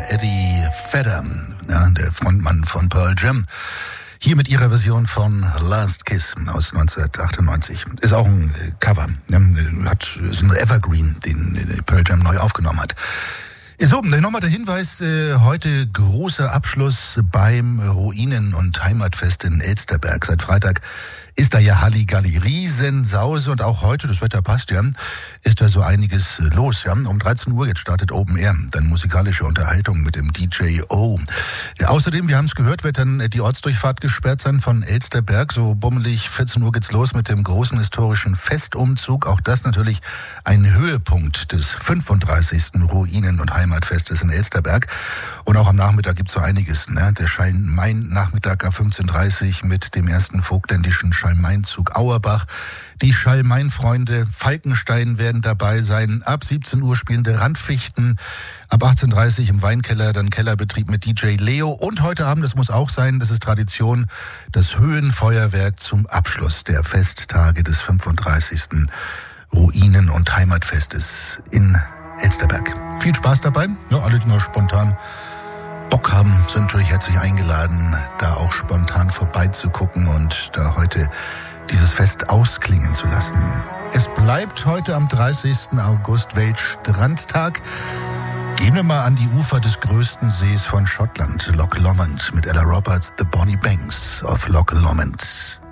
Eddie Vedder, ja, der Frontmann von Pearl Jam. Hier mit ihrer Version von Last Kiss aus 1998. Ist auch ein Cover. Ist ein Evergreen, den Pearl Jam neu aufgenommen hat. So, nochmal der Hinweis, heute großer Abschluss beim Ruinen- und Heimatfest in Elsterberg. Seit Freitag ist da ja Halligalli, Riesensause, und auch heute, das Wetter passt ja, ist da so einiges los. Ja. Um 13 Uhr jetzt startet Open Air, dann musikalische Unterhaltung mit dem DJ O. Ja, außerdem, wir haben es gehört, wird dann die Ortsdurchfahrt gesperrt sein von Elsterberg. So bummelig 14 Uhr geht's los mit dem großen historischen Festumzug. Auch das natürlich ein Höhepunkt des 35. Ruinen- und Heimatfestes in Elsterberg. Und auch am Nachmittag gibt's so einiges. Ne? Der Schalmain-Nachmittag ab 15:30 mit dem ersten vogtländischen Schalmain-Zug Auerbach. Die Schalmain-Freunde Falkenstein werden dabei sein. Ab 17 Uhr spielende Randfichten. Ab 18:30 im Weinkeller, dann Kellerbetrieb mit DJ Leo. Und heute Abend, das muss auch sein, das ist Tradition, das Höhenfeuerwerk zum Abschluss der Festtage des 35. Ruinen- und Heimatfestes in Elsterberg. Viel Spaß dabei. Ja, alle, die noch spontan Bock haben, sind natürlich herzlich eingeladen, da auch spontan vorbeizugucken und da heute dieses Fest ausklingen zu lassen. Es bleibt heute am 30. August Weltstrandtag. Gehen wir mal an die Ufer des größten Sees von Schottland, Loch Lomond, mit Ella Roberts, The Bonnie Banks of Loch Lomond.